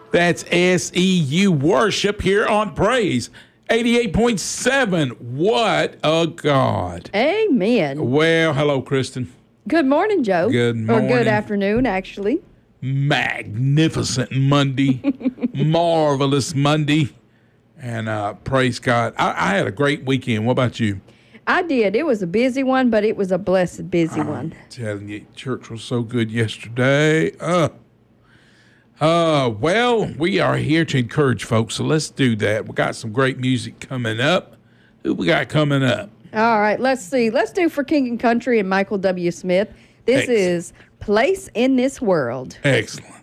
That's SEU worship here on Praise 88.7. What a God. Amen. Well, hello, Kristen. Good morning, Joe. Good morning. Or good afternoon, actually. Magnificent Monday. Marvelous Monday. And praise God. I had a great weekend. What about you? I did. It was a busy one, but it was a blessed busy one. Telling you, church was so good yesterday. Well, we are here to encourage folks, so let's do that. We got some great music coming up. Who we got coming up? All right, let's see. Let's do For King and Country and Michael W. Smith. This Excellent. is Place in This World. Excellent.